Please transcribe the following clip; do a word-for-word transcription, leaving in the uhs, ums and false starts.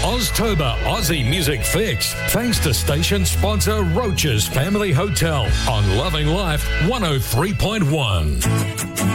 Oztober Aussie Music Fix, thanks to station sponsor Roach's Family Hotel on Loving Life one oh three point one.